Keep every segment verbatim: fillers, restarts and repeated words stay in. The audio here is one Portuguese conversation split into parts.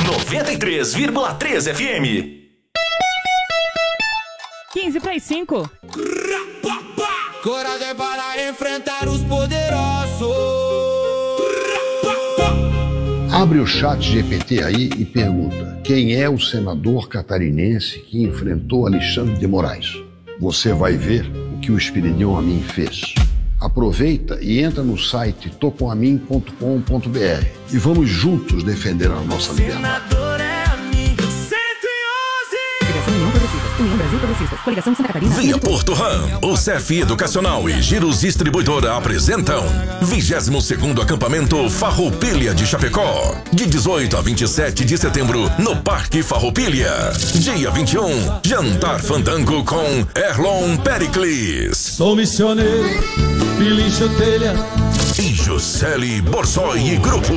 noventa e três vírgula três F M. quinze para as cinco. Coragem para enfrentar os poderosos. Abre o chat G P T aí e pergunta: quem é o senador catarinense que enfrentou Alexandre de Moraes? Você vai ver o que o Espiridião Amin fez. Aproveita e entra no site tocoamin ponto com ponto b r e vamos juntos defender a nossa liberdade. União Brasil Progressistas, Coligação Santa Catarina. Via Porto Ram, o C F Educacional e Giros Distribuidora apresentam vigésimo segundo acampamento Farroupilha de Chapecó, de dezoito a vinte e sete de setembro, no Parque Farroupilha. Dia vinte e um, jantar fandango com Erlon Pericles. Sou missioneiro, Pilincho Telha e Juscelie Borsoi e Grupo.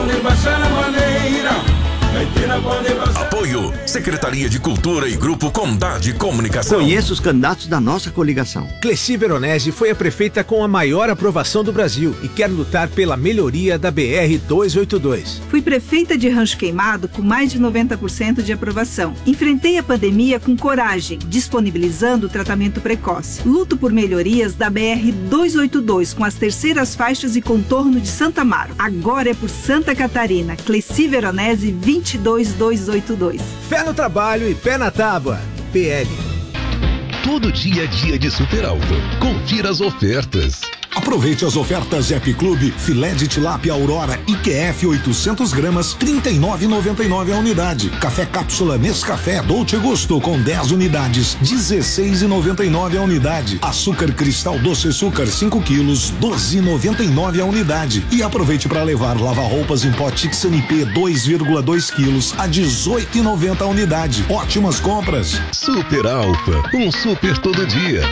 Apoio Secretaria de Cultura e Grupo Condade Comunicação. Conheça os candidatos da nossa coligação. Cleci Veronese foi a prefeita com a maior aprovação do Brasil e quer lutar pela melhoria da B R duzentos e oitenta e dois. Fui prefeita de Rancho Queimado com mais de noventa por cento de aprovação. Enfrentei a pandemia com coragem, disponibilizando o tratamento precoce. Luto por melhorias da B R duzentos e oitenta e dois com as terceiras faixas e contorno de Santa Amaro. Agora é por Santa Catarina. Cleci Veronese vinte e dois mil duzentos e oitenta e dois. Fé no trabalho e pé na tábua. P L. Todo dia é dia de Super Alfa. Confira as ofertas. Aproveite as ofertas App Clube, filé de tilápia Aurora I Q F oitocentos gramas, trinta e nove reais e noventa e nove centavos a unidade. Café cápsula Nescafé Dolce Gusto com dez unidades, dezesseis reais e noventa e nove centavos a unidade. Açúcar Cristal Doce Açúcar cinco quilos, doze reais e noventa e nove centavos a unidade. E aproveite para levar lava-roupas em pó Tixan I P dois vírgula dois quilos a dezoito reais e noventa centavos a unidade. Ótimas compras. Super Alfa, um super todo dia.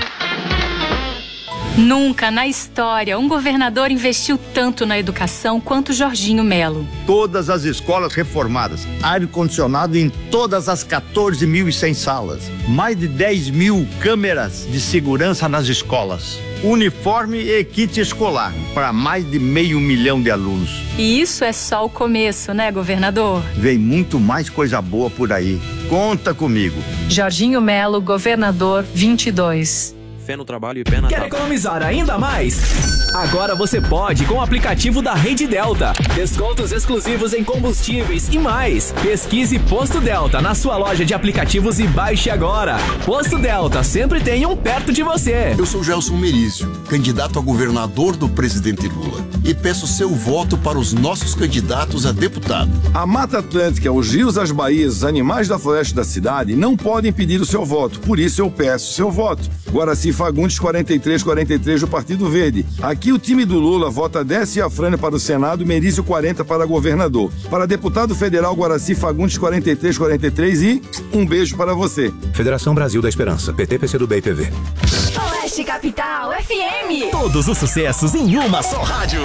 Nunca na história um governador investiu tanto na educação quanto Jorginho Melo. Todas as escolas reformadas, ar-condicionado em todas as quatorze mil e cem salas, mais de dez mil câmeras de segurança nas escolas, uniforme e kit escolar para mais de meio milhão de alunos. E isso é só o começo, né, governador? Vem muito mais coisa boa por aí. Conta comigo. Jorginho Melo, governador vinte e dois. Fé no trabalho e pé na tábua. Quer economizar ainda mais? Agora você pode com o aplicativo da Rede Delta. Descontos exclusivos em combustíveis e mais. Pesquise Posto Delta na sua loja de aplicativos e baixe agora. Posto Delta, sempre tem um perto de você. Eu sou Gelson Merizio, candidato a governador do presidente Lula. E peço seu voto para os nossos candidatos a deputado. A Mata Atlântica, os rios, as baías, os animais da floresta da cidade não podem pedir o seu voto. Por isso eu peço seu voto. Guaraci Fagundes quarenta e três quarenta e três do Partido Verde. Aqui o time do Lula vota Décio e Afrânio para o Senado, Merizio quarenta para governador. Para deputado federal, Guaraci Fagundes quarenta e três quarenta e três e um beijo para você. Federação Brasil da Esperança, P T, P C do B e P V. Oeste Capital F M. Todos os sucessos em uma só rádio.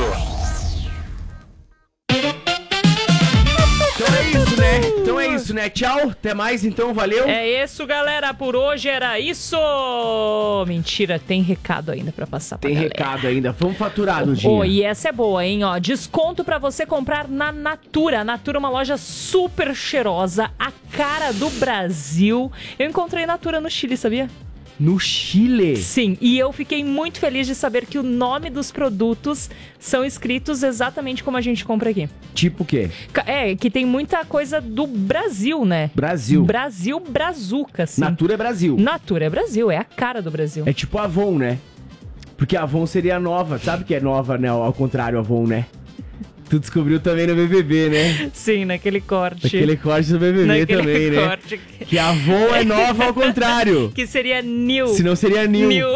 Então é isso, né? Então é isso, né? Tchau, até mais então, valeu. É isso, galera, por hoje era isso. Mentira, tem recado ainda pra passar pra Tem galera. recado ainda, vamos faturar no dia. Oh, e essa é boa, hein? Ó, desconto pra você comprar na Natura. A Natura é uma loja super cheirosa, a cara do Brasil. Eu encontrei Natura no Chile, sabia? No Chile? Sim, e eu fiquei muito feliz de saber que o nome dos produtos são escritos exatamente como a gente compra aqui. Tipo o quê? É, que tem muita coisa do Brasil, né? Brasil. Brasil, brazuca, assim. Natura é Brasil. Natura é Brasil, é a cara do Brasil. É tipo Avon, né? Porque Avon seria nova, sabe que é nova, né? Ao contrário, Avon, né? Tu descobriu também no B B B, né? Sim, naquele corte. Naquele corte do B B B naquele também, né? Corte. Que a Avon é nova ao contrário. Que seria new. Se não seria new. New.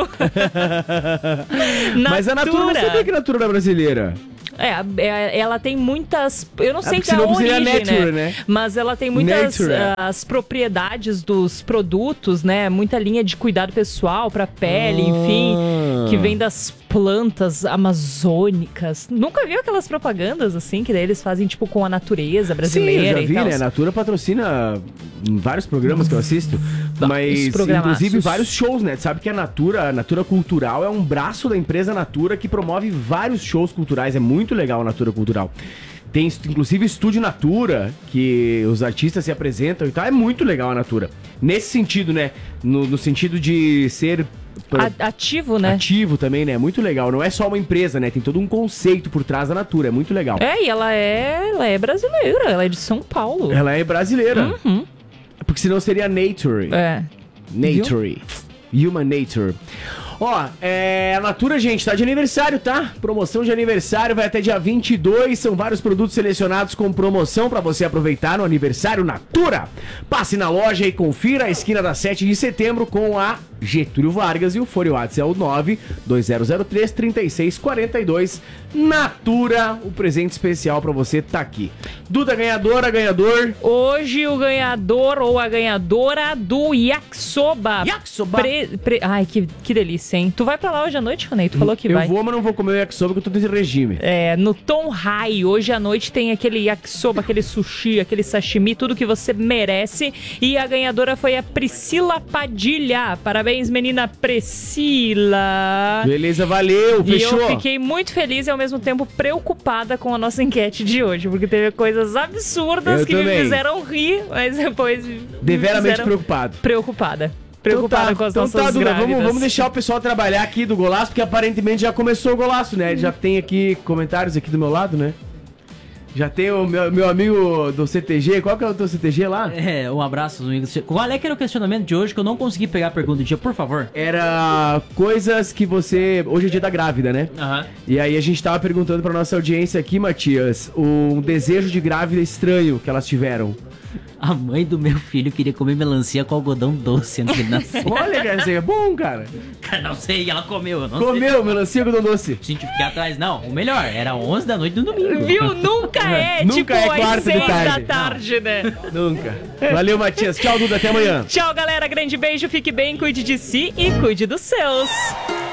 Mas a Natura, não sabia que a Natura era brasileira. É, ela tem muitas... Eu não sei é se é a origem, Nature, né? né? Mas ela tem muitas Nature. as propriedades dos produtos, né? Muita linha de cuidado pessoal pra pele, ah. enfim. Que vem das plantas amazônicas. Nunca viu aquelas propagandas, assim? Que daí eles fazem, tipo, com a natureza brasileira. Sim, eu já vi, e tal. né? A Natura patrocina vários programas que eu assisto. Mas, inclusive, vários shows, né? Tu sabe que a Natura, a Natura Cultural é um braço da empresa Natura que promove vários shows culturais. É muito legal a Natura Cultural. Tem inclusive estúdio Natura, que os artistas se apresentam e tal. É muito legal a Natura. Nesse sentido, né? No, no sentido de ser... A- ativo, né? Ativo também, né? Muito legal. Não é só uma empresa, né? Tem todo um conceito por trás da Natura. É muito legal. É, e ela é, ela é brasileira. Ela é de São Paulo. Ela é brasileira. Uhum. Porque senão seria Nature. É. Nature. Human Nature. Ó, é, a Natura, gente, tá de aniversário, tá? Promoção de aniversário vai até dia vinte e dois. São vários produtos selecionados com promoção pra você aproveitar no aniversário Natura. Passe na loja e confira a esquina da sete de setembro com a Getúlio Vargas e o fone WhatsApp é o nove dois zero zero três, três seis quatro dois. Natura, o presente especial pra você tá aqui. Duda, ganhadora, ganhador. Hoje o ganhador ou a ganhadora do Yakisoba. Yakisoba. Pre, pre, ai, que, que delícia, hein? Tu vai pra lá hoje à noite, Ronei? Tu falou que eu vai. Eu vou, mas não vou comer o yakisoba porque eu tô de regime. É, no Tom High, hoje à noite tem aquele yakisoba, aquele sushi, aquele sashimi, tudo que você merece. E a ganhadora foi a Priscila Padilha. Parabéns, menina Priscila. Beleza, valeu, fechou. E eu fiquei muito feliz e ao mesmo tempo preocupada com a nossa enquete de hoje, porque teve coisas absurdas eu que também. me fizeram rir, mas depois me Deveramente fizeram preocupado. Preocupada. Preocupada então tá, com as então nossas tá, Duda, grávidas. vamos, vamos deixar o pessoal trabalhar aqui do Golaço, porque aparentemente já começou o Golaço, né? Já tem aqui comentários aqui do meu lado, né? Já tem o meu, meu amigo do C T G. Qual que é o teu C T G lá? É, um abraço, amigos. Qual é que era o questionamento de hoje que eu não consegui pegar a pergunta do dia, por favor? Era coisas que você... Hoje é dia da grávida, né? Aham. E aí a gente tava perguntando pra nossa audiência aqui, Matias, um desejo de grávida estranho que elas tiveram. A mãe do meu filho queria comer melancia com algodão doce antes de nascer. Olha, cara, isso é bom, cara. Cara, não sei, ela comeu. Eu não Comeu sei. melancia com algodão doce. Senti ficar atrás. Não, o melhor, era onze da noite do domingo. Viu? Nunca é, Nunca tipo, é às quarta de seis da tarde. tarde, né? Nunca. Valeu, Matias. Tchau, Duda. Até amanhã. Tchau, galera. Grande beijo, fique bem, cuide de si e cuide dos seus.